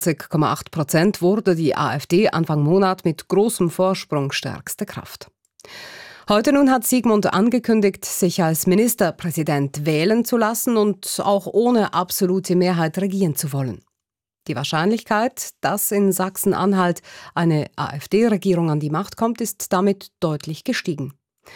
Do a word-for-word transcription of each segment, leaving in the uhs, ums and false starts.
zwanzig Komma acht Prozent wurde die AfD Anfang Monat mit großem Vorsprung stärkste Kraft. Heute nun hat Sigmund angekündigt, sich als Ministerpräsident wählen zu lassen und auch ohne absolute Mehrheit regieren zu wollen. Die Wahrscheinlichkeit, dass in Sachsen-Anhalt eine AfD-Regierung an die Macht kommt, ist damit deutlich gestiegen.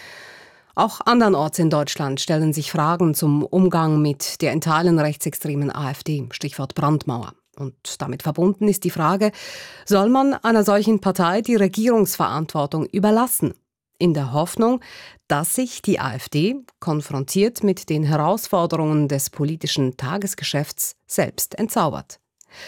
Auch andernorts in Deutschland stellen sich Fragen zum Umgang mit der in Teilen rechtsextremen AfD, Stichwort Brandmauer. Und damit verbunden ist die Frage, soll man einer solchen Partei die Regierungsverantwortung überlassen? In der Hoffnung, dass sich die AfD, konfrontiert mit den Herausforderungen des politischen Tagesgeschäfts, selbst entzaubert.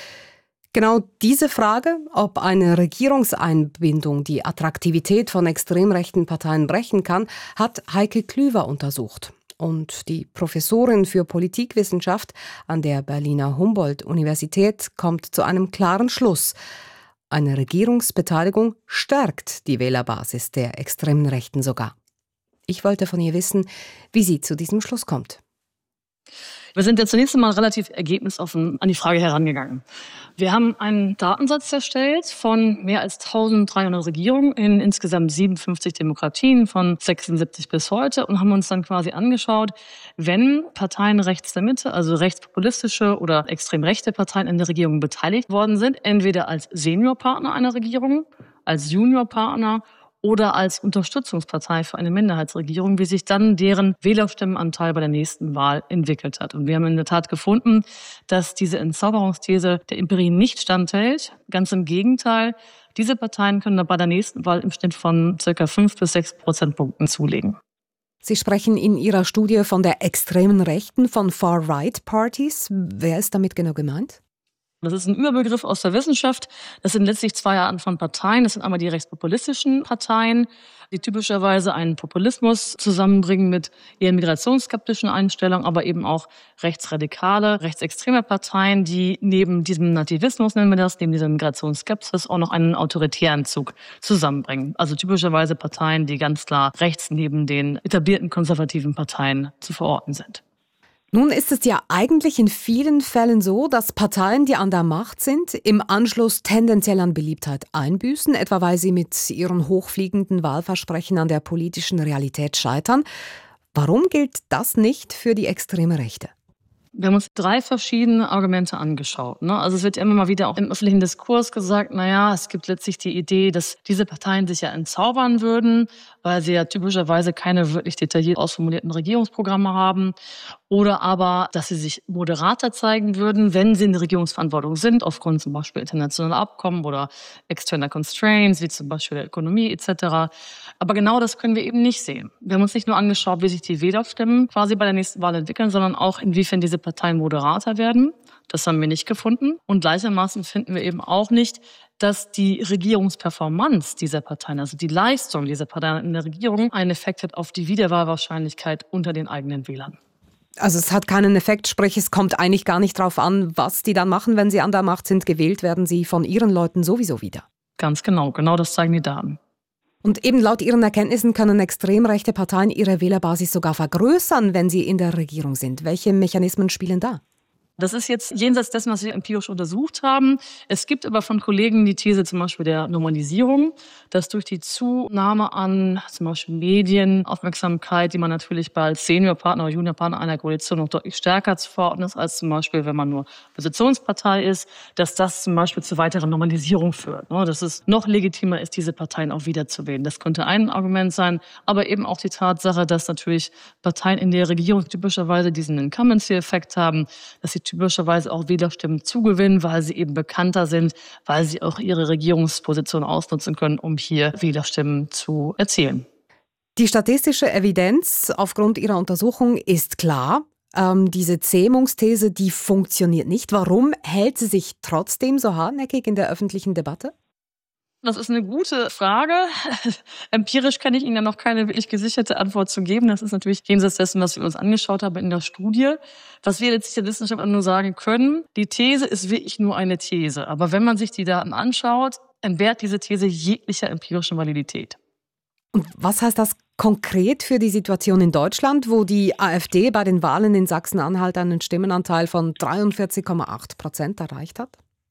Genau diese Frage, ob eine Regierungseinbindung die Attraktivität von extrem rechten Parteien brechen kann, hat Heike Klüver untersucht. Und die Professorin für Politikwissenschaft an der Berliner Humboldt-Universität kommt zu einem klaren Schluss. Eine Regierungsbeteiligung stärkt die Wählerbasis der extremen Rechten sogar. Ich wollte von ihr wissen, wie sie zu diesem Schluss kommt. Wir sind ja zunächst einmal relativ ergebnisoffen an die Frage herangegangen. Wir haben einen Datensatz erstellt von mehr als eintausenddreihundert Regierungen in insgesamt siebenundfünfzig Demokratien von sechsundsiebzig bis heute und haben uns dann quasi angeschaut, wenn Parteien rechts der Mitte, also rechtspopulistische oder extrem rechte Parteien in der Regierung beteiligt worden sind, entweder als Seniorpartner einer Regierung, als Juniorpartner oder als Unterstützungspartei für eine Minderheitsregierung, wie sich dann deren Wählerstimmenanteil bei der nächsten Wahl entwickelt hat. Und wir haben in der Tat gefunden, dass diese Entzauberungsthese der Empirie nicht standhält. Ganz im Gegenteil, diese Parteien können bei der nächsten Wahl im Schnitt von ca. fünf bis sechs Prozentpunkten zulegen. Sie sprechen in Ihrer Studie von der extremen Rechten, von Far-Right-Parties. Wer ist damit genau gemeint? Das ist ein Überbegriff aus der Wissenschaft. Das sind letztlich zwei Arten von Parteien. Das sind einmal die rechtspopulistischen Parteien, die typischerweise einen Populismus zusammenbringen mit eher migrationsskeptischen Einstellungen, aber eben auch rechtsradikale, rechtsextreme Parteien, die neben diesem Nativismus, nennen wir das, neben dieser Migrationsskepsis auch noch einen autoritären Zug zusammenbringen. Also typischerweise Parteien, die ganz klar rechts neben den etablierten konservativen Parteien zu verorten sind. Nun ist es ja eigentlich in vielen Fällen so, dass Parteien, die an der Macht sind, im Anschluss tendenziell an Beliebtheit einbüßen, etwa weil sie mit ihren hochfliegenden Wahlversprechen an der politischen Realität scheitern. Warum gilt das nicht für die extreme Rechte? Wir haben uns drei verschiedene Argumente angeschaut. Ne? Also es wird immer mal wieder auch im öffentlichen Diskurs gesagt, naja, es gibt letztlich die Idee, dass diese Parteien sich ja entzaubern würden, weil sie ja typischerweise keine wirklich detailliert ausformulierten Regierungsprogramme haben. Oder aber, dass sie sich moderater zeigen würden, wenn sie in der Regierungsverantwortung sind, aufgrund zum Beispiel internationaler Abkommen oder externer Constraints, wie zum Beispiel der Ökonomie et cetera. Aber genau das können wir eben nicht sehen. Wir haben uns nicht nur angeschaut, wie sich die Wählerstimmen quasi bei der nächsten Wahl entwickeln, sondern auch, inwiefern diese Parteien moderater werden. Das haben wir nicht gefunden. Und gleichermaßen finden wir eben auch nicht, dass die Regierungsperformance dieser Parteien, also die Leistung dieser Parteien in der Regierung, einen Effekt hat auf die Wiederwahlwahrscheinlichkeit unter den eigenen Wählern. Also es hat keinen Effekt, sprich es kommt eigentlich gar nicht drauf an, was die dann machen, wenn sie an der Macht sind. Gewählt werden sie von ihren Leuten sowieso wieder. Ganz genau, genau das zeigen die Daten. Und eben laut Ihren Erkenntnissen können extrem rechte Parteien ihre Wählerbasis sogar vergrößern, wenn sie in der Regierung sind. Welche Mechanismen spielen da? Das ist jetzt jenseits dessen, was wir empirisch untersucht haben. Es gibt aber von Kollegen die These zum Beispiel der Normalisierung, dass durch die Zunahme an zum Beispiel Medienaufmerksamkeit, die man natürlich bei als Seniorpartner oder Juniorpartner einer Koalition noch deutlich stärker zu verorten ist, als zum Beispiel, wenn man nur Oppositionspartei ist, dass das zum Beispiel zu weiteren Normalisierung führt. Dass es noch legitimer ist, diese Parteien auch wiederzuwählen. Das könnte ein Argument sein, aber eben auch die Tatsache, dass natürlich Parteien in der Regierung typischerweise diesen Incumbency-Effekt haben, dass sie typischerweise auch Wählerstimmen zugewinnen, weil sie eben bekannter sind, weil sie auch ihre Regierungsposition ausnutzen können, um hier Wählerstimmen zu erzielen. Die statistische Evidenz aufgrund Ihrer Untersuchung ist klar. Ähm, diese Zähmungsthese, die funktioniert nicht. Warum hält sie sich trotzdem so hartnäckig in der öffentlichen Debatte? Das ist eine gute Frage. Empirisch kann ich Ihnen ja noch keine wirklich gesicherte Antwort zu geben. Das ist natürlich jenseits dessen, was wir uns angeschaut haben in der Studie. Was wir jetzt der Wissenschaft nur sagen können, die These ist wirklich nur eine These. Aber wenn man sich die Daten anschaut, entbehrt diese These jeglicher empirischen Validität. Und was heißt das konkret für die Situation in Deutschland, wo die AfD bei den Wahlen in Sachsen-Anhalt einen Stimmenanteil von dreiundvierzig Komma acht Prozent erreicht hat?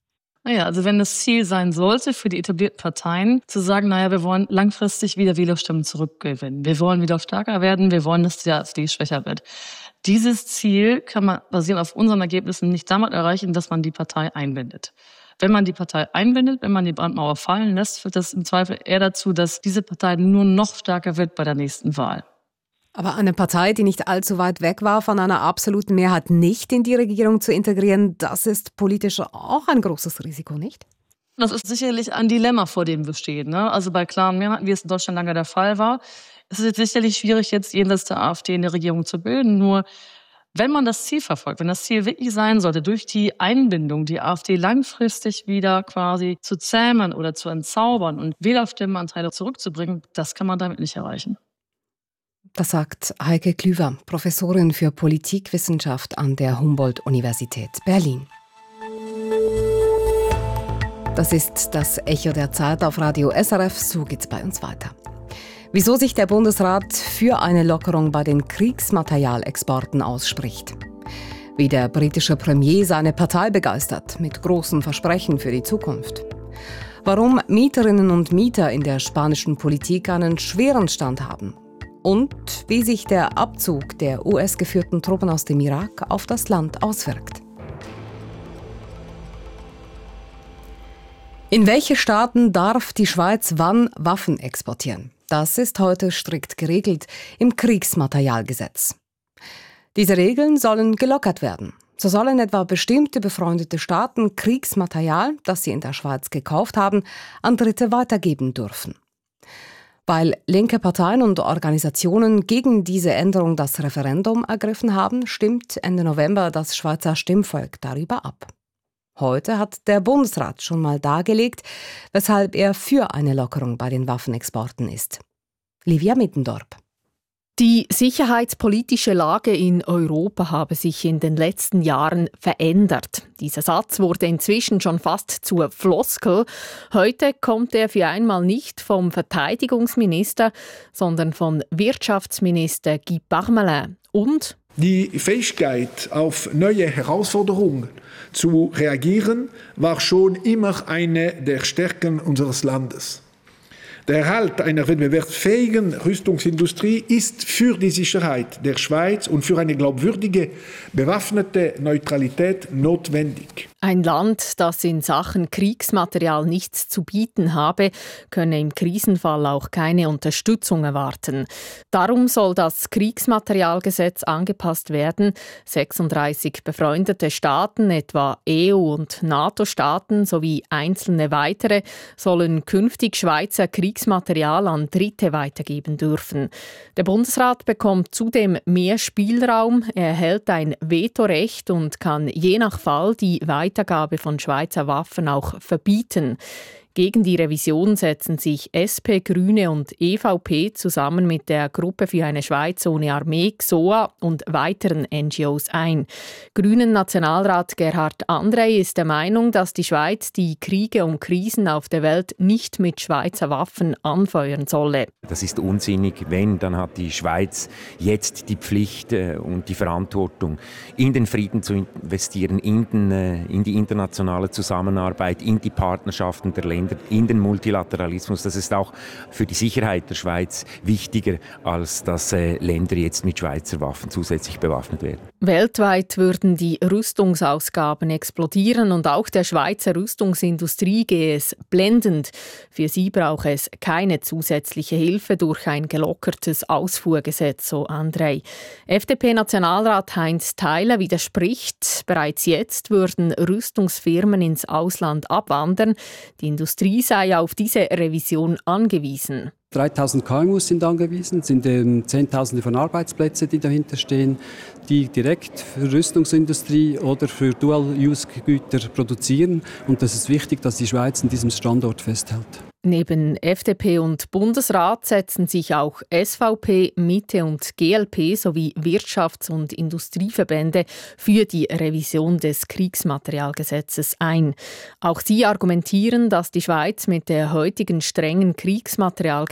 Naja, also wenn das Ziel sein sollte für die etablierten Parteien, zu sagen, naja, wir wollen langfristig wieder Wählerstimmen zurückgewinnen. Wir wollen wieder stärker werden, wir wollen, dass die A f D schwächer wird. Dieses Ziel kann man basierend auf unseren Ergebnissen nicht damit erreichen, dass man die Partei einbindet. Wenn man die Partei einbindet, wenn man die Brandmauer fallen lässt, führt das im Zweifel eher dazu, dass diese Partei nur noch stärker wird bei der nächsten Wahl. Aber eine Partei, die nicht allzu weit weg war, von einer absoluten Mehrheit nicht in die Regierung zu integrieren, das ist politisch auch ein großes Risiko, nicht? Das ist sicherlich ein Dilemma, vor dem wir stehen. Ne? Also bei klaren Mehrheiten, wie es in Deutschland lange der Fall war, ist es jetzt sicherlich schwierig, jetzt jenseits der A f D eine Regierung zu bilden. Nur wenn man das Ziel verfolgt, wenn das Ziel wirklich sein sollte, durch die Einbindung die A f D langfristig wieder quasi zu zähmen oder zu entzaubern und Wählerstimmenanteile zurückzubringen, das kann man damit nicht erreichen. Das sagt Heike Klüver, Professorin für Politikwissenschaft an der Humboldt-Universität Berlin. Das ist das Echo der Zeit auf Radio S R F. So geht's bei uns weiter. Wieso sich der Bundesrat für eine Lockerung bei den Kriegsmaterialexporten ausspricht. Wie der britische Premier seine Partei begeistert mit großen Versprechen für die Zukunft. Warum Mieterinnen und Mieter in der spanischen Politik einen schweren Stand haben. Und wie sich der Abzug der U S-geführten Truppen aus dem Irak auf das Land auswirkt. In welche Staaten darf die Schweiz wann Waffen exportieren? Das ist heute strikt geregelt im Kriegsmaterialgesetz. Diese Regeln sollen gelockert werden. So sollen etwa bestimmte befreundete Staaten Kriegsmaterial, das sie in der Schweiz gekauft haben, an Dritte weitergeben dürfen. Weil linke Parteien und Organisationen gegen diese Änderung das Referendum ergriffen haben, stimmt Ende November das Schweizer Stimmvolk darüber ab. Heute hat der Bundesrat schon mal dargelegt, weshalb er für eine Lockerung bei den Waffenexporten ist. Livia Mittendorp. Die sicherheitspolitische Lage in Europa habe sich in den letzten Jahren verändert. Dieser Satz wurde inzwischen schon fast zur Floskel. Heute kommt er für einmal nicht vom Verteidigungsminister, sondern von Wirtschaftsminister Guy Parmelin. Und die Fähigkeit, auf neue Herausforderungen zu reagieren, war schon immer eine der Stärken unseres Landes. Der Erhalt einer wettbewerbsfähigen Rüstungsindustrie ist für die Sicherheit der Schweiz und für eine glaubwürdige, bewaffnete Neutralität notwendig. Ein Land, das in Sachen Kriegsmaterial nichts zu bieten habe, könne im Krisenfall auch keine Unterstützung erwarten. Darum soll das Kriegsmaterialgesetz angepasst werden. sechsunddreißig befreundete Staaten, etwa E U- und NATO-Staaten sowie einzelne weitere, sollen künftig Schweizer Kriegsmaterial an Dritte weitergeben dürfen. Der Bundesrat bekommt zudem mehr Spielraum. Er erhält ein Vetorecht und kann je nach Fall die Weitergabe von Schweizer Waffen auch verbieten. Gegen die Revision setzen sich S P, Grüne und E V P zusammen mit der Gruppe für eine Schweiz ohne Armee, X O A, und weiteren N G Os ein. Grünen-Nationalrat Gerhard Andrey ist der Meinung, dass die Schweiz die Kriege und Krisen auf der Welt nicht mit Schweizer Waffen anfeuern solle. Das ist unsinnig. Wenn, dann hat die Schweiz jetzt die Pflicht und die Verantwortung, in den Frieden zu investieren, in, den, in die internationale Zusammenarbeit, in die Partnerschaften der Länder, in den Multilateralismus. Das ist auch für die Sicherheit der Schweiz wichtiger, als dass äh, Länder jetzt mit Schweizer Waffen zusätzlich bewaffnet werden. Weltweit würden die Rüstungsausgaben explodieren und auch der Schweizer Rüstungsindustrie gehe es blendend. Für sie brauche es keine zusätzliche Hilfe durch ein gelockertes Ausfuhrgesetz, so Andrei. F D P-Nationalrat Heinz Theiler widerspricht. Bereits jetzt würden Rüstungsfirmen ins Ausland abwandern. Die Industrie sei auf diese Revision angewiesen. dreitausend K M U sind angewiesen, es sind ähm, Zehntausende von Arbeitsplätzen, die dahinter stehen, die direkt für Rüstungsindustrie oder für Dual-Use-Güter produzieren. Und das ist wichtig, dass die Schweiz an diesem Standort festhält. Neben F D P und Bundesrat setzen sich auch S V P, Mitte und G L P sowie Wirtschafts- und Industrieverbände für die Revision des Kriegsmaterialgesetzes ein. Auch sie argumentieren, dass die Schweiz mit der heutigen strengen Kriegsmaterialgesetzgebung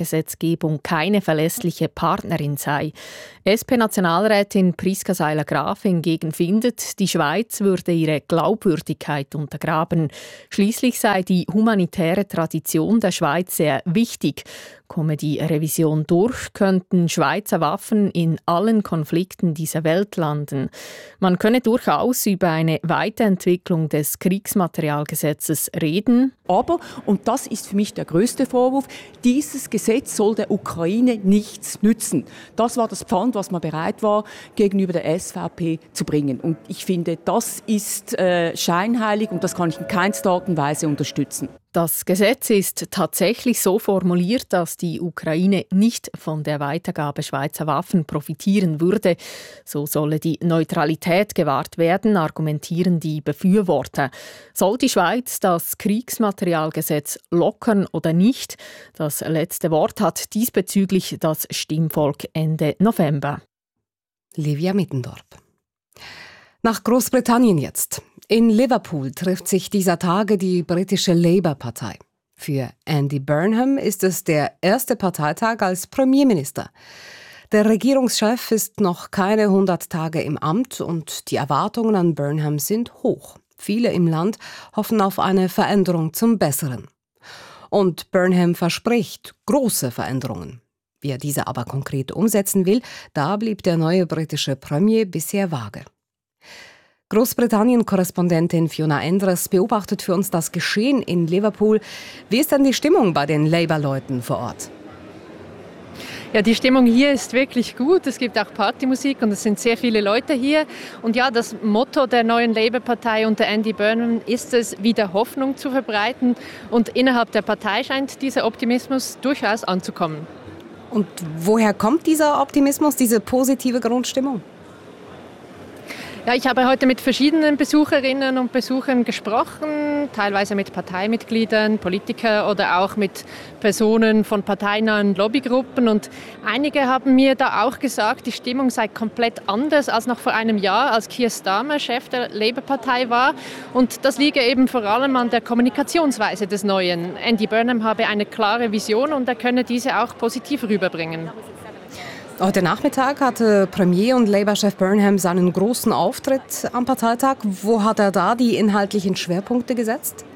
Gesetzegebung keine verlässliche Partnerin sei. S P-Nationalrätin Priska Seiler-Graf hingegen findet, die Schweiz würde ihre Glaubwürdigkeit untergraben. Schließlich sei die humanitäre Tradition der Schweiz sehr wichtig. Komme die Revision durch, könnten Schweizer Waffen in allen Konflikten dieser Welt landen. Man könne durchaus über eine Weiterentwicklung des Kriegsmaterialgesetzes reden. Aber, und das ist für mich der größte Vorwurf, dieses Gesetz soll der Ukraine nichts nützen. Das war das Pfand, was man bereit war, gegenüber der S V P zu bringen. Und ich finde, das ist äh, scheinheilig und das kann ich in keinster Art und Weise unterstützen. Das Gesetz ist tatsächlich so formuliert, dass die Ukraine nicht von der Weitergabe Schweizer Waffen profitieren würde. So solle die Neutralität gewahrt werden, argumentieren die Befürworter. Soll die Schweiz das Kriegsmaterialgesetz lockern oder nicht? Das letzte Wort hat diesbezüglich das Stimmvolk Ende November. Livia Mittendorf. Nach Großbritannien jetzt. In Liverpool trifft sich dieser Tage die britische Labour-Partei. Für Andy Burnham ist es der erste Parteitag als Premierminister. Der Regierungschef ist noch keine hundert Tage im Amt und die Erwartungen an Burnham sind hoch. Viele im Land hoffen auf eine Veränderung zum Besseren. Und Burnham verspricht große Veränderungen. Wie er diese aber konkret umsetzen will, da blieb der neue britische Premier bisher vage. Großbritannien-Korrespondentin Fiona Endres beobachtet für uns das Geschehen in Liverpool. Wie ist denn die Stimmung bei den Labour-Leuten vor Ort? Ja, die Stimmung hier ist wirklich gut. Es gibt auch Partymusik und es sind sehr viele Leute hier. Und ja, das Motto der neuen Labour-Partei unter Andy Burnham ist es, wieder Hoffnung zu verbreiten. Und innerhalb der Partei scheint dieser Optimismus durchaus anzukommen. Und woher kommt dieser Optimismus, diese positive Grundstimmung? Ja, ich habe heute mit verschiedenen Besucherinnen und Besuchern gesprochen, teilweise mit Parteimitgliedern, Politikern oder auch mit Personen von parteinahen Lobbygruppen. Und einige haben mir da auch gesagt, die Stimmung sei komplett anders als noch vor einem Jahr, als Keir Starmer Chef der Labour-Partei war. Und das liege eben vor allem an der Kommunikationsweise des Neuen. Andy Burnham habe eine klare Vision und er könne diese auch positiv rüberbringen. Heute Nachmittag hatte Premier und Labour-Chef Burnham seinen großen Auftritt am Parteitag. Wo hat er da die inhaltlichen Schwerpunkte gesetzt?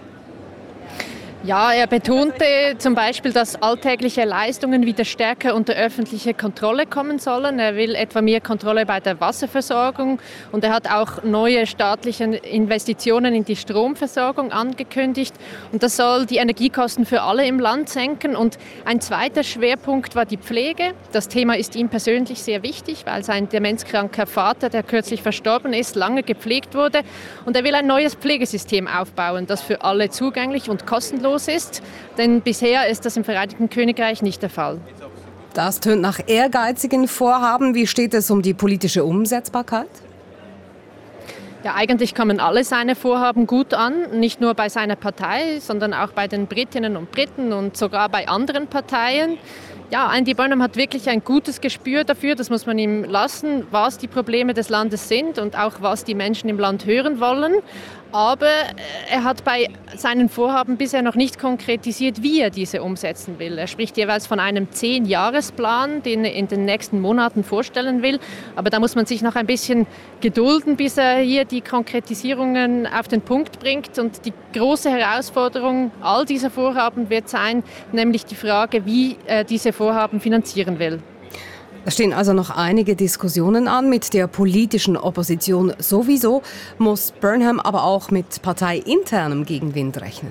Ja, er betonte zum Beispiel, dass alltägliche Leistungen wieder stärker unter öffentliche Kontrolle kommen sollen. Er will etwa mehr Kontrolle bei der Wasserversorgung und er hat auch neue staatliche Investitionen in die Stromversorgung angekündigt. Und das soll die Energiekosten für alle im Land senken. Und ein zweiter Schwerpunkt war die Pflege. Das Thema ist ihm persönlich sehr wichtig, weil sein demenzkranker Vater, der kürzlich verstorben ist, lange gepflegt wurde. Und er will ein neues Pflegesystem aufbauen, das für alle zugänglich und kostenlos ist, denn bisher ist das im Vereinigten Königreich nicht der Fall. Das tönt nach ehrgeizigen Vorhaben. Wie steht es um die politische Umsetzbarkeit? Ja, eigentlich kommen alle seine Vorhaben gut an, nicht nur bei seiner Partei, sondern auch bei den Britinnen und Briten und sogar bei anderen Parteien. Ja, Andy Burnham hat wirklich ein gutes Gespür dafür, das muss man ihm lassen, was die Probleme des Landes sind und auch was die Menschen im Land hören wollen. Aber er hat bei seinen Vorhaben bisher noch nicht konkretisiert, wie er diese umsetzen will. Er spricht jeweils von einem Zehn-Jahres-Plan, den er in den nächsten Monaten vorstellen will. Aber da muss man sich noch ein bisschen gedulden, bis er hier die Konkretisierungen auf den Punkt bringt. Und die große Herausforderung all dieser Vorhaben wird sein, nämlich die Frage, wie er diese Vorhaben finanzieren will. Es stehen also noch einige Diskussionen an. Mit der politischen Opposition sowieso, muss Burnham aber auch mit parteiinternem Gegenwind rechnen.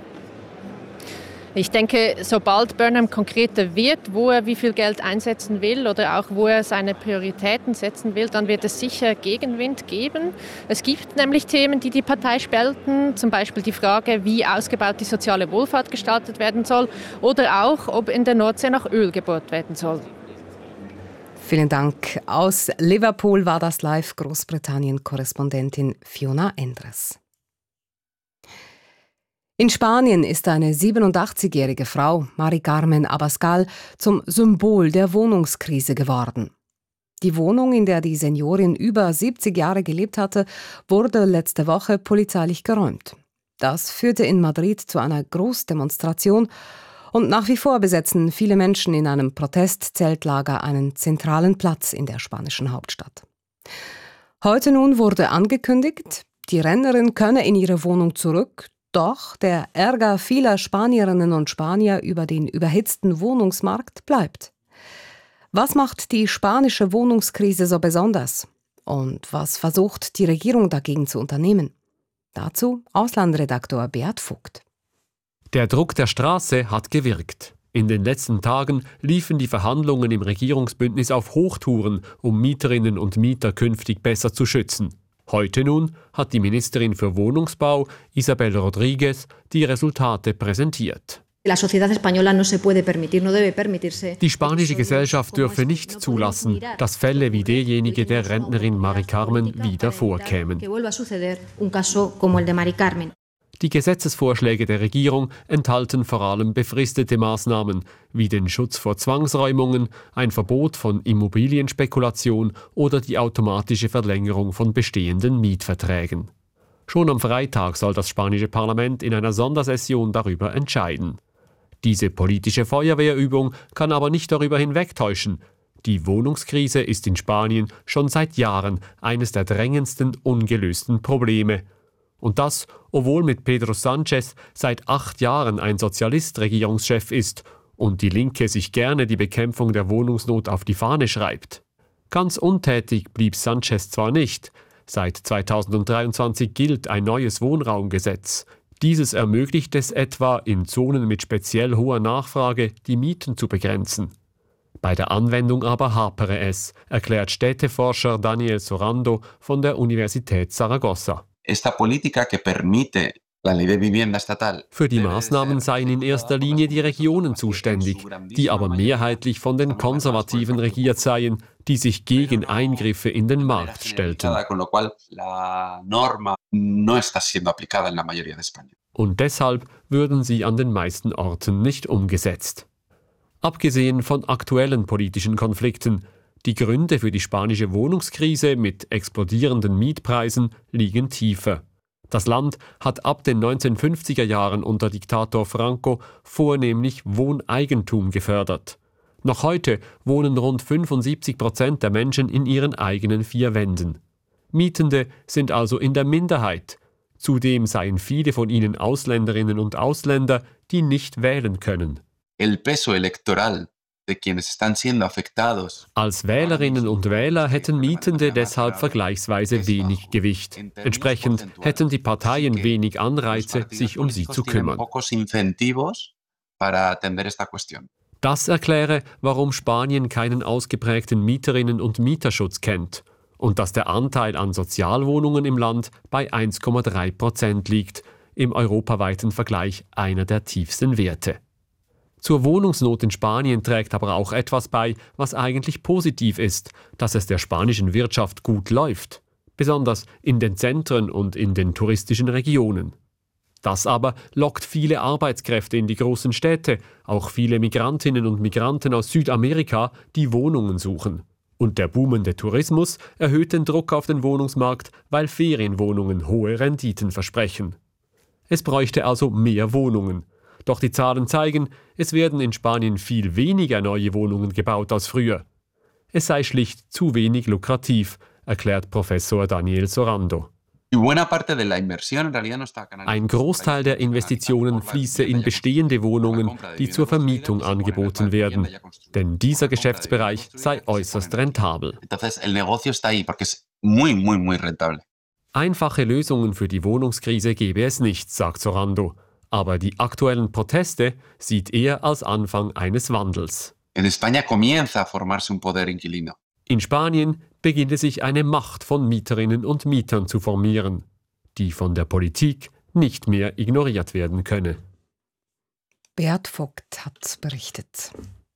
Ich denke, sobald Burnham konkreter wird, wo er wie viel Geld einsetzen will oder auch wo er seine Prioritäten setzen will, dann wird es sicher Gegenwind geben. Es gibt nämlich Themen, die die Partei spalten, zum Beispiel die Frage, wie ausgebaut die soziale Wohlfahrt gestaltet werden soll oder auch, ob in der Nordsee nach Öl gebohrt werden soll. Vielen Dank. Aus Liverpool war das live Großbritannien-Korrespondentin Fiona Endres. In Spanien ist eine siebenundachtzigjährige Frau, Mari Carmen Abascal, zum Symbol der Wohnungskrise geworden. Die Wohnung, in der die Seniorin über siebzig Jahre gelebt hatte, wurde letzte Woche polizeilich geräumt. Das führte in Madrid zu einer Großdemonstration Und nach wie vor besetzen viele Menschen in einem Protestzeltlager einen zentralen Platz in der spanischen Hauptstadt. Heute nun wurde angekündigt, die Rentnerin könne in ihre Wohnung zurück, doch der Ärger vieler Spanierinnen und Spanier über den überhitzten Wohnungsmarkt bleibt. Was macht die spanische Wohnungskrise so besonders? Und was versucht die Regierung dagegen zu unternehmen? Dazu Auslandredaktor Beat Vogt. Der Druck der Straße hat gewirkt. In den letzten Tagen liefen die Verhandlungen im Regierungsbündnis auf Hochtouren, um Mieterinnen und Mieter künftig besser zu schützen. Heute nun hat die Ministerin für Wohnungsbau, Isabel Rodríguez, die Resultate präsentiert. Die spanische Gesellschaft dürfe nicht zulassen, dass Fälle wie derjenige der Rentnerin Mari Carmen wieder vorkämen. Die Gesetzesvorschläge der Regierung enthalten vor allem befristete Maßnahmen, wie den Schutz vor Zwangsräumungen, ein Verbot von Immobilienspekulation oder die automatische Verlängerung von bestehenden Mietverträgen. Schon am Freitag soll das spanische Parlament in einer Sondersession darüber entscheiden. Diese politische Feuerwehrübung kann aber nicht darüber hinwegtäuschen. Die Wohnungskrise ist in Spanien schon seit Jahren eines der drängendsten ungelösten Probleme. Und das, obwohl mit Pedro Sánchez seit acht Jahren ein Sozialist Regierungschef ist und die Linke sich gerne die Bekämpfung der Wohnungsnot auf die Fahne schreibt. Ganz untätig blieb Sánchez zwar nicht. Seit zweitausenddreiundzwanzig gilt ein neues Wohnraumgesetz. Dieses ermöglicht es etwa, in Zonen mit speziell hoher Nachfrage die Mieten zu begrenzen. Bei der Anwendung aber hapere es, erklärt Städteforscher Daniel Sorando von der Universität Saragossa. Für die Maßnahmen seien in erster Linie die Regionen zuständig, die aber mehrheitlich von den Konservativen regiert seien, die sich gegen Eingriffe in den Markt stellten. Und deshalb würden sie an den meisten Orten nicht umgesetzt. Abgesehen von aktuellen politischen Konflikten, die Gründe für die spanische Wohnungskrise mit explodierenden Mietpreisen liegen tiefer. Das Land hat ab den neunzehnhundertfünfziger Jahren unter Diktator Franco vornehmlich Wohneigentum gefördert. Noch heute wohnen rund fünfundsiebzig Prozent der Menschen in ihren eigenen vier Wänden. Mietende sind also in der Minderheit. Zudem seien viele von ihnen Ausländerinnen und Ausländer, die nicht wählen können. Als Wählerinnen und Wähler hätten Mietende deshalb vergleichsweise wenig Gewicht. Entsprechend hätten die Parteien wenig Anreize, sich um sie zu kümmern. Das erkläre, warum Spanien keinen ausgeprägten Mieterinnen- und Mieterschutz kennt und dass der Anteil an Sozialwohnungen im Land bei eins Komma drei Prozent liegt, im europaweiten Vergleich einer der tiefsten Werte. Zur Wohnungsnot in Spanien trägt aber auch etwas bei, was eigentlich positiv ist, dass es der spanischen Wirtschaft gut läuft, besonders in den Zentren und in den touristischen Regionen. Das aber lockt viele Arbeitskräfte in die großen Städte, auch viele Migrantinnen und Migranten aus Südamerika, die Wohnungen suchen. Und der boomende Tourismus erhöht den Druck auf den Wohnungsmarkt, weil Ferienwohnungen hohe Renditen versprechen. Es bräuchte also mehr Wohnungen. Doch die Zahlen zeigen, es werden in Spanien viel weniger neue Wohnungen gebaut als früher. Es sei schlicht zu wenig lukrativ, erklärt Professor Daniel Sorando. Ein Großteil der Investitionen fließe in bestehende Wohnungen, die zur Vermietung angeboten werden. Denn dieser Geschäftsbereich sei äußerst rentabel. Einfache Lösungen für die Wohnungskrise gebe es nicht, sagt Sorando. Aber die aktuellen Proteste sieht er als Anfang eines Wandels. In Spanien beginne sich eine Macht von Mieterinnen und Mietern zu formieren, die von der Politik nicht mehr ignoriert werden könne. Beat Vogt hat berichtet.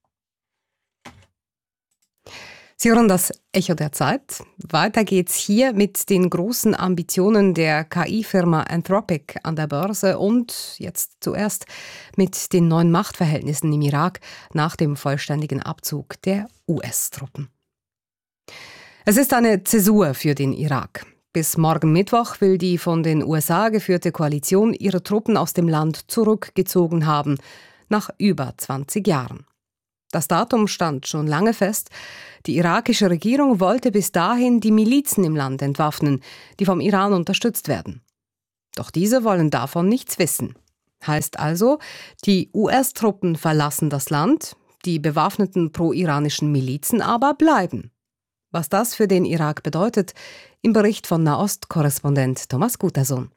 Sie hören das Echo der Zeit. Weiter geht's hier mit den großen Ambitionen der K I-Firma Anthropic an der Börse und jetzt zuerst mit den neuen Machtverhältnissen im Irak nach dem vollständigen Abzug der U S-Truppen. Es ist eine Zäsur für den Irak. Bis morgen Mittwoch will die von den U S A geführte Koalition ihre Truppen aus dem Land zurückgezogen haben, nach über zwanzig Jahren. Das Datum stand schon lange fest. Die irakische Regierung wollte bis dahin die Milizen im Land entwaffnen, die vom Iran unterstützt werden. Doch diese wollen davon nichts wissen. Heißt also, die U S-Truppen verlassen das Land, die bewaffneten pro-iranischen Milizen aber bleiben. Was das für den Irak bedeutet, im Bericht von Nahost-Korrespondent Thomas Gutersohn.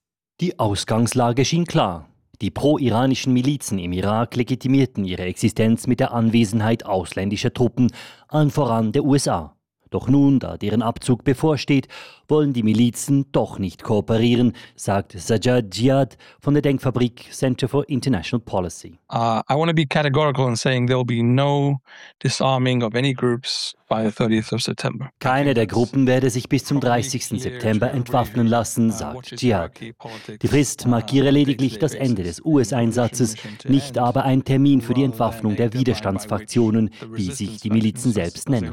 Die Ausgangslage schien klar. Die pro-iranischen Milizen im Irak legitimierten ihre Existenz mit der Anwesenheit ausländischer Truppen, allen voran der U S A. Doch nun, da deren Abzug bevorsteht, wollen die Milizen doch nicht kooperieren, sagt Sajjad Jihad von der Denkfabrik Center for International Policy. Uh, I want to be categorical in saying there will be no disarming of any groups by the thirtieth of September. Keine der Gruppen werde sich bis zum dreißigsten September entwaffnen lassen, sagt Jihad. Die Frist markiere lediglich das Ende des U S-Einsatzes, nicht aber ein Termin für die Entwaffnung der Widerstandsfraktionen, wie sich die Milizen selbst nennen.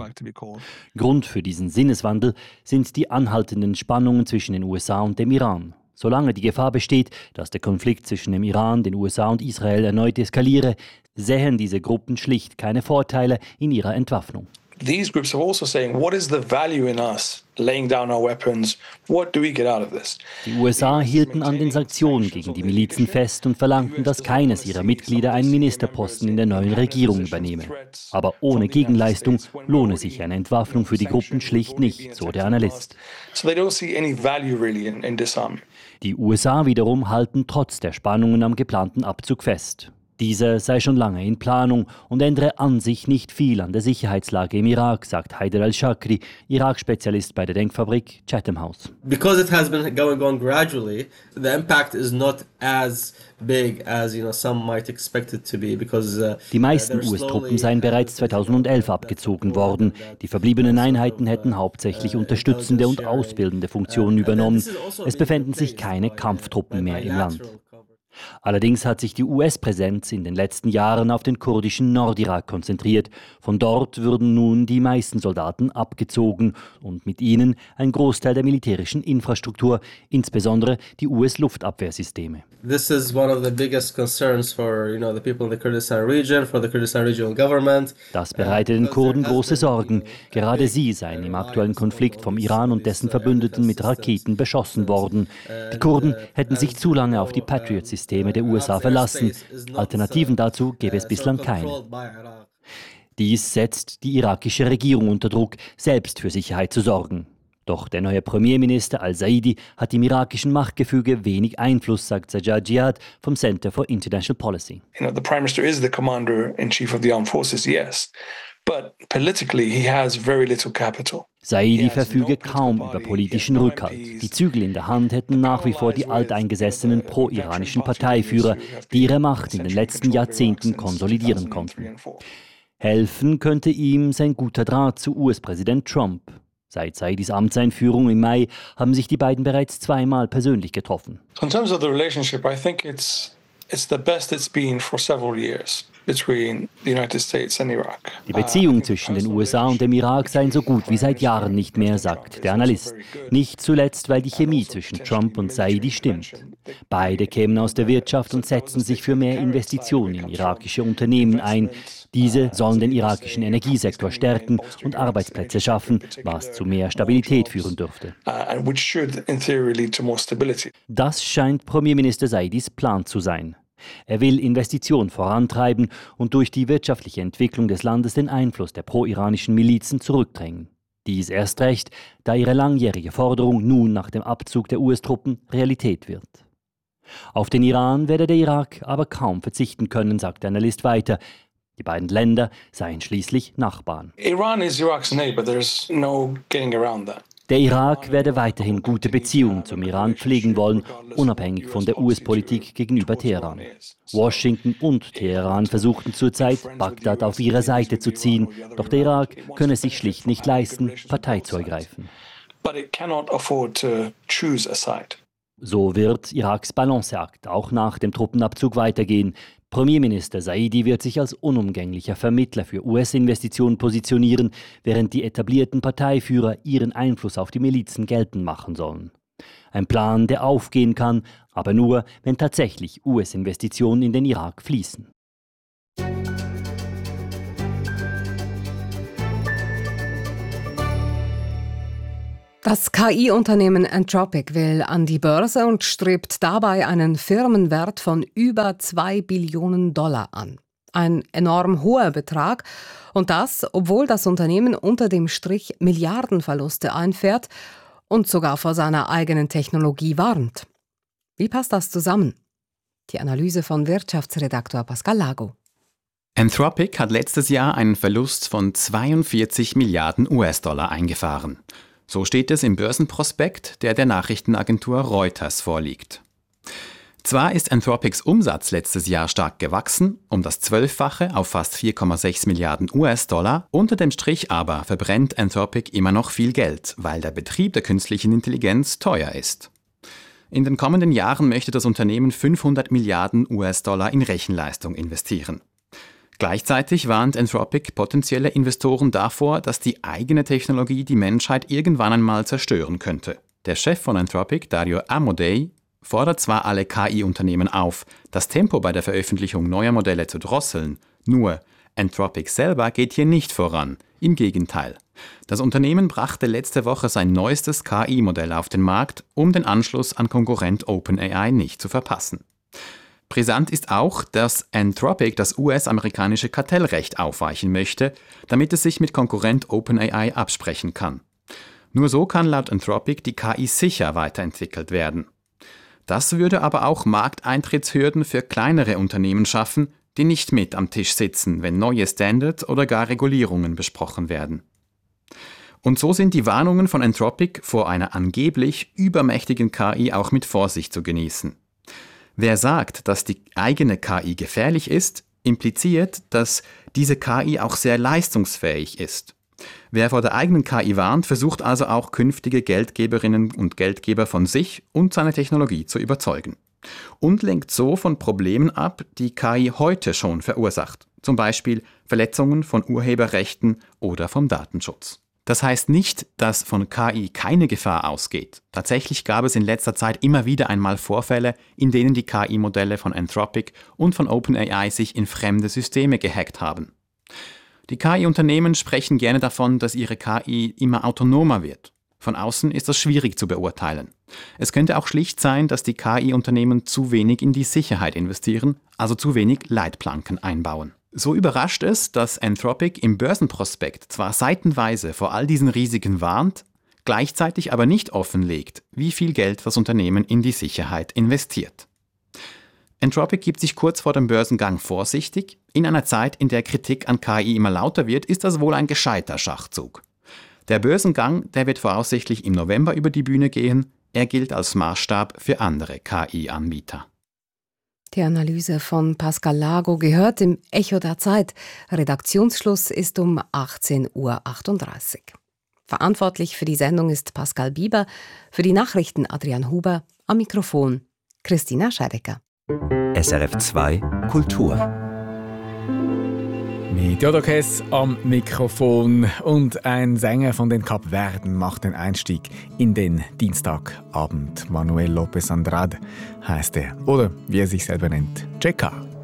Grund für diesen Sinneswandel sind die anhaltenden Spannungen zwischen den U S A und dem Iran. Solange die Gefahr besteht, dass der Konflikt zwischen dem Iran, den U S A und Israel erneut eskaliere, sähen diese Gruppen schlicht keine Vorteile in ihrer Entwaffnung. These groups are also saying, what is the value in us laying down our weapons? What do we get out of this? Die U S A hielten an den Sanktionen gegen die Milizen fest und verlangten, dass keines ihrer Mitglieder einen Ministerposten in der neuen Regierung übernehme. Aber ohne Gegenleistung lohne sich eine Entwaffnung für die Gruppen schlicht nicht, so der Analyst. So they don't see any value really in, in disarming. Die U S A wiederum halten trotz der Spannungen am geplanten Abzug fest. Dieser sei schon lange in Planung und ändere an sich nicht viel an der Sicherheitslage im Irak, sagt Haider al-Shakri, Irak-Spezialist bei der Denkfabrik Chatham House. Because it has been going on gradually, the impact is not as big as you know some might expect it to be. Because uh, die meisten U S-Truppen seien bereits zweitausendelf abgezogen worden. Die verbliebenen Einheiten hätten hauptsächlich unterstützende und ausbildende Funktionen übernommen. Es befänden sich keine Kampftruppen mehr im Land. Allerdings hat sich die U S-Präsenz in den letzten Jahren auf den kurdischen Nordirak konzentriert. Von dort würden nun die meisten Soldaten abgezogen und mit ihnen ein Großteil der militärischen Infrastruktur, insbesondere die U S-Luftabwehrsysteme. This is one of the biggest concerns for, you know, the people in the Kurdistan region, for the Kurdistan regional government. Das bereitet den Kurden große Sorgen. Gerade sie seien im aktuellen Konflikt vom Iran und dessen Verbündeten mit Raketen beschossen worden. Die Kurden hätten sich zu lange auf die Patriot-Systeme der U S A verlassen. Alternativen dazu gäbe es bislang keine. Dies setzt die irakische Regierung unter Druck, selbst für Sicherheit zu sorgen. Doch der neue Premierminister al-Saidi hat im irakischen Machtgefüge wenig Einfluss, sagt Sajjad Jihad vom Center for International Policy. You know, the Prime Minister is the commander-in-chief of the armed forces, yes. But politically he has very little capital. Saidi verfüge kaum über politischen Rückhalt. Die Zügel in der Hand hätten nach wie vor die alteingesessenen pro-iranischen Parteiführer, die ihre Macht in den letzten Jahrzehnten konsolidieren konnten. Helfen könnte ihm sein guter Draht zu U S-Präsident Trump. Seit Saidis Amtseinführung im Mai haben sich die beiden bereits zweimal persönlich getroffen. In terms of the relationship, I think it's it's the best it's been for several years between the United States and Iraq. Die Beziehungen zwischen den U S A und dem Irak seien so gut wie seit Jahren nicht mehr, sagt der Analyst. Nicht zuletzt, weil die Chemie zwischen Trump und Saidi stimmt. Beide kämen aus der Wirtschaft und setzen sich für mehr Investitionen in irakische Unternehmen ein. Diese sollen den irakischen Energiesektor stärken und Arbeitsplätze schaffen, was zu mehr Stabilität führen dürfte. Das scheint Premierminister Saidis Plan zu sein. Er will Investitionen vorantreiben und durch die wirtschaftliche Entwicklung des Landes den Einfluss der pro-iranischen Milizen zurückdrängen. Dies erst recht, da ihre langjährige Forderung nun nach dem Abzug der U S-Truppen Realität wird. Auf den Iran werde der Irak aber kaum verzichten können, sagt der Analyst weiter. Die beiden Länder seien schließlich Nachbarn. Iran is Iraq's neighbor. There's no getting around that. Der Irak werde weiterhin gute Beziehungen zum Iran pflegen wollen, unabhängig von der U S-Politik gegenüber Teheran. Washington und Teheran versuchten zurzeit, Bagdad auf ihre Seite zu ziehen, doch der Irak könne es sich schlicht nicht leisten, Partei zu ergreifen. So wird Iraks Balanceakt auch nach dem Truppenabzug weitergehen. Premierminister Saidi wird sich als unumgänglicher Vermittler für U S-Investitionen positionieren, während die etablierten Parteiführer ihren Einfluss auf die Milizen geltend machen sollen. Ein Plan, der aufgehen kann, aber nur, wenn tatsächlich U S-Investitionen in den Irak fließen. Das K I-Unternehmen Anthropic will an die Börse und strebt dabei einen Firmenwert von über zwei Billionen Dollar an. Ein enorm hoher Betrag. Und das, obwohl das Unternehmen unter dem Strich Milliardenverluste einfährt und sogar vor seiner eigenen Technologie warnt. Wie passt das zusammen? Die Analyse von Wirtschaftsredaktor Pascal Lago. Anthropic hat letztes Jahr einen Verlust von zweiundvierzig Milliarden U S-Dollar eingefahren. So steht es im Börsenprospekt, der der Nachrichtenagentur Reuters vorliegt. Zwar ist Anthropics Umsatz letztes Jahr stark gewachsen, um das Zwölffache auf fast vier Komma sechs Milliarden U S-Dollar, unter dem Strich aber verbrennt Anthropic immer noch viel Geld, weil der Betrieb der künstlichen Intelligenz teuer ist. In den kommenden Jahren möchte das Unternehmen fünfhundert Milliarden U S-Dollar in Rechenleistung investieren. Gleichzeitig warnt Anthropic potenzielle Investoren davor, dass die eigene Technologie die Menschheit irgendwann einmal zerstören könnte. Der Chef von Anthropic, Dario Amodei, fordert zwar alle K I-Unternehmen auf, das Tempo bei der Veröffentlichung neuer Modelle zu drosseln, nur Anthropic selber geht hier nicht voran. Im Gegenteil. Das Unternehmen brachte letzte Woche sein neuestes K I-Modell auf den Markt, um den Anschluss an Konkurrent OpenAI nicht zu verpassen. Brisant ist auch, dass Anthropic das U S-amerikanische Kartellrecht aufweichen möchte, damit es sich mit Konkurrent OpenAI absprechen kann. Nur so kann laut Anthropic die K I sicher weiterentwickelt werden. Das würde aber auch Markteintrittshürden für kleinere Unternehmen schaffen, die nicht mit am Tisch sitzen, wenn neue Standards oder gar Regulierungen besprochen werden. Und so sind die Warnungen von Anthropic vor einer angeblich übermächtigen K I auch mit Vorsicht zu genießen. Wer sagt, dass die eigene K I gefährlich ist, impliziert, dass diese K I auch sehr leistungsfähig ist. Wer vor der eigenen K I warnt, versucht also auch künftige Geldgeberinnen und Geldgeber von sich und seiner Technologie zu überzeugen. Und lenkt so von Problemen ab, die K I heute schon verursacht, zum Beispiel Verletzungen von Urheberrechten oder vom Datenschutz. Das heißt nicht, dass von K I keine Gefahr ausgeht. Tatsächlich gab es in letzter Zeit immer wieder einmal Vorfälle, in denen die K I-Modelle von Anthropic und von OpenAI sich in fremde Systeme gehackt haben. Die K I-Unternehmen sprechen gerne davon, dass ihre K I immer autonomer wird. Von außen ist das schwierig zu beurteilen. Es könnte auch schlicht sein, dass die K I-Unternehmen zu wenig in die Sicherheit investieren, also zu wenig Leitplanken einbauen. So überrascht es, dass Anthropic im Börsenprospekt zwar seitenweise vor all diesen Risiken warnt, gleichzeitig aber nicht offenlegt, wie viel Geld das Unternehmen in die Sicherheit investiert. Anthropic gibt sich kurz vor dem Börsengang vorsichtig. In einer Zeit, in der Kritik an K I immer lauter wird, ist das wohl ein gescheiter Schachzug. Der Börsengang, der wird voraussichtlich im November über die Bühne gehen. Er gilt als Maßstab für andere K I-Anbieter. Die Analyse von Pascal Lago gehört im Echo der Zeit. Redaktionsschluss ist um achtzehn Uhr achtunddreißig. Verantwortlich für die Sendung ist Pascal Bieber, für die Nachrichten Adrian Huber, am Mikrofon Christina Scheidecker. S R F zwei Kultur. Mit Jodokes am Mikrofon und ein Sänger von den Kapverden macht den Einstieg in den Dienstagabend. Manuel López Andrade heißt er, oder wie er sich selber nennt, J K.